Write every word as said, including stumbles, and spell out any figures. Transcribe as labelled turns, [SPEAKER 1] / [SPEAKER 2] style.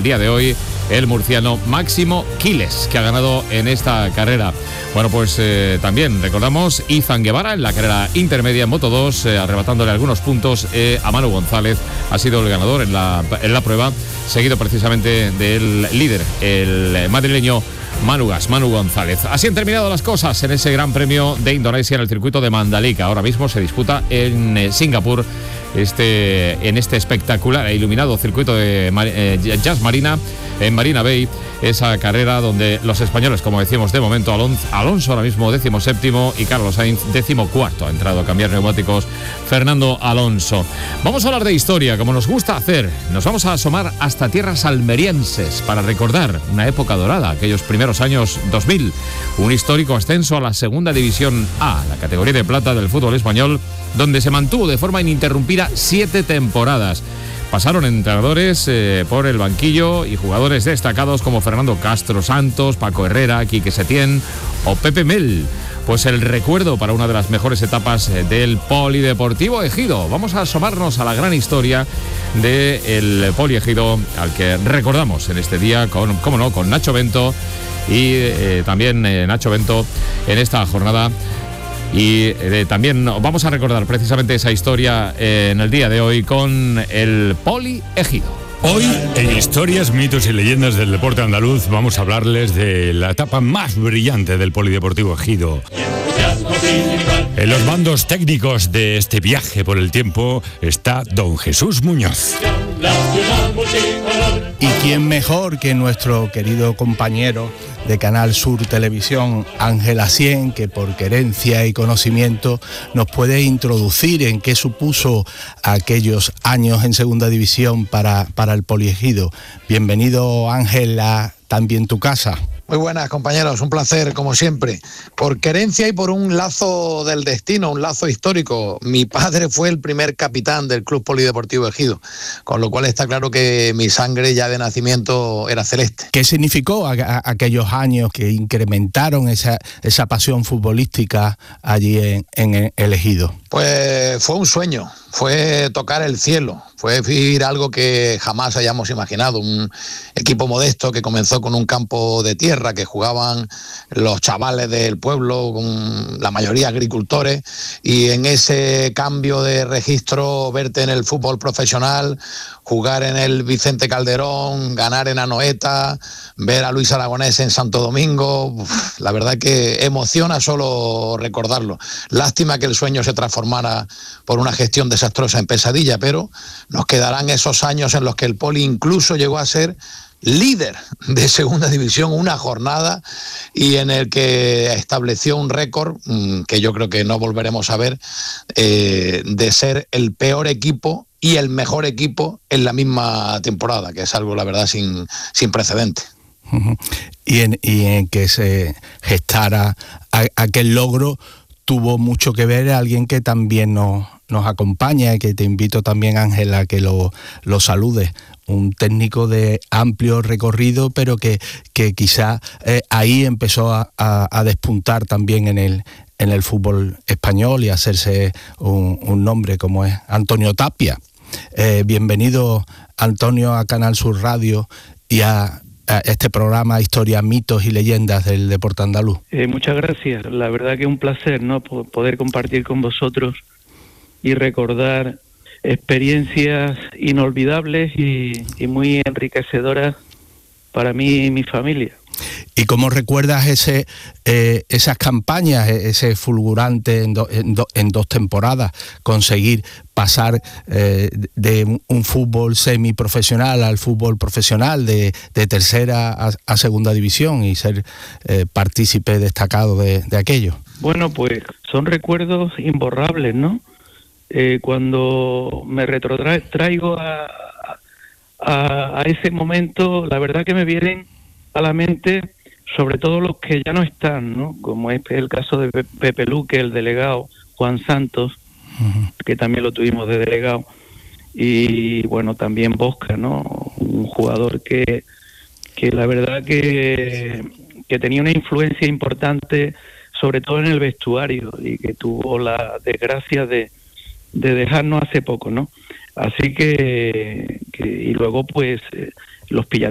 [SPEAKER 1] día de hoy el murciano Máximo Quiles, que ha ganado en esta carrera. Bueno, pues eh, también recordamos Izan Guevara en la carrera intermedia en Moto dos, eh, arrebatándole algunos puntos eh, a Manu González. Ha sido el ganador en la, en la prueba, seguido precisamente del líder, el madrileño Manu Gas, Manu González. Así han terminado las cosas en ese Gran Premio de Indonesia en el circuito de Mandalika. Ahora mismo se disputa en eh, Singapur, este, en este espectacular e iluminado circuito de eh, Jazz Marina, en Marina Bay, esa carrera donde los españoles, como decíamos de momento, Alonso, Alonso ahora mismo décimo séptimo y Carlos Sainz décimo cuarto. Ha entrado a cambiar neumáticos Fernando Alonso. Vamos a hablar de historia, como nos gusta hacer. Nos vamos a asomar hasta tierras almerienses para recordar una época dorada, aquellos primeros años dos mil. Un histórico ascenso a la segunda división A, la categoría de plata del fútbol español, donde se mantuvo de forma ininterrumpida siete temporadas. Pasaron entrenadores eh, por el banquillo y jugadores destacados como Fernando Castro Santos, Paco Herrera, Quique Setién o Pepe Mel. Pues el recuerdo para una de las mejores etapas eh, del Polideportivo Ejido. Vamos a asomarnos a la gran historia del Poli Ejido, al que recordamos en este día con, cómo no, con Nacho Bento y eh, también eh, Nacho Bento en esta jornada. Y eh, también vamos a recordar precisamente esa historia eh, en el día de hoy con el Poli Ejido.
[SPEAKER 2] Hoy, en Historias, Mitos y Leyendas del Deporte Andaluz, vamos a hablarles de la etapa más brillante del Polideportivo Ejido. En los mandos técnicos de este viaje por el tiempo está don Jesús Muñoz.
[SPEAKER 3] ¿Y quién mejor que nuestro querido compañero de Canal Sur Televisión, Ángel Asien, que por querencia y conocimiento nos puede introducir en qué supuso aquellos años en segunda división para, para el Poliejido? Bienvenido, Ángel, a También tu casa.
[SPEAKER 4] Muy buenas, compañeros, un placer como siempre. Por querencia y por un lazo del destino, un lazo histórico. Mi padre fue el primer capitán del Club Polideportivo Ejido, con lo cual está claro que mi sangre ya de nacimiento era celeste.
[SPEAKER 3] ¿Qué significó a, a, aquellos años que incrementaron esa, esa pasión futbolística allí en, en el Ejido?
[SPEAKER 4] Pues fue un sueño, fue tocar el cielo, fue vivir algo que jamás hayamos imaginado. Un equipo modesto que comenzó con un campo de tierra, que jugaban los chavales del pueblo, con la mayoría agricultores, y en ese cambio de registro verte en el fútbol profesional, jugar en el Vicente Calderón, ganar en Anoeta, ver a Luis Aragonés en Santo Domingo, uf, la verdad que emociona solo recordarlo. Lástima que el sueño se transformara por una gestión desastrosa en pesadilla, pero nos quedarán esos años en los que el Poli incluso llegó a ser líder de segunda división una jornada y en el que estableció un récord mmm, que yo creo que no volveremos a ver, eh, de ser el peor equipo y el mejor equipo en la misma temporada, que es algo, la verdad, sin, sin precedentes.
[SPEAKER 3] Uh-huh. Y, en, y en que se gestara a, aquel logro tuvo mucho que ver alguien que también nos, nos acompaña y que te invito también, Ángela, a que lo, lo saludes. Un técnico de amplio recorrido, pero que, que quizá eh, ahí empezó a, a, a despuntar también en el, en el fútbol español y a hacerse un, un nombre, como es Antonio Tapia. Eh, bienvenido, Antonio, a Canal Sur Radio y a, a este programa Historias, Mitos y Leyendas del Deporte Andaluz.
[SPEAKER 5] Eh, muchas gracias. La verdad que es un placer, ¿no?, poder compartir con vosotros y recordar experiencias inolvidables y, y muy enriquecedoras para mí y mi familia.
[SPEAKER 3] ¿Y cómo recuerdas ese eh, esas campañas, ese fulgurante en, do, en, do, en dos temporadas, conseguir pasar eh, de un fútbol semiprofesional al fútbol profesional, de, de tercera a, a segunda división, y ser eh, partícipe destacado de, de aquello?
[SPEAKER 5] Bueno, pues son recuerdos imborrables, ¿no? Eh, cuando me retrotraigo a, a, a ese momento, la verdad que me vienen a la mente sobre todo los que ya no están, ¿no? Como es el caso de Pepe Luque, el delegado, Juan Santos, uh-huh. que también lo tuvimos de delegado, y bueno, también Bosca, ¿no? Un jugador que, que la verdad que, que tenía una influencia importante, sobre todo en el vestuario, y que tuvo la desgracia de de dejarnos hace poco, ¿no? Así que, que y luego pues eh, los pilla,